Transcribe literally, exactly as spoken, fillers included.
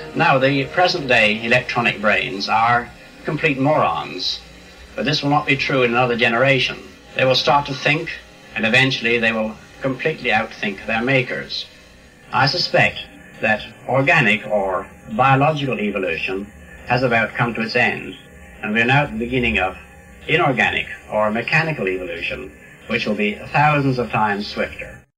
Now, the present-day electronic brains are complete morons, but this will not be true in another generation. They will start to think, and eventually they will completely outthink their makers. I suspect that organic or biological evolution has about come to its end, and we are now at the beginning of inorganic or mechanical evolution, which will be thousands of times swifter.